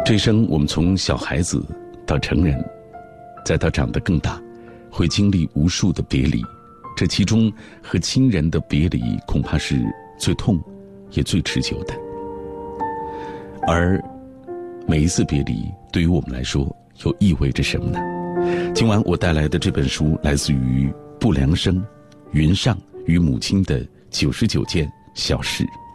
这一生我们从小孩子到成人，再到长得更大，会经历无数的别离，这其中和亲人的别离恐怕是最痛也最持久的。而每一次别离对于我们来说又意味着什么呢？今晚我带来的这本书来自于不良生、云上与母亲的99件小事。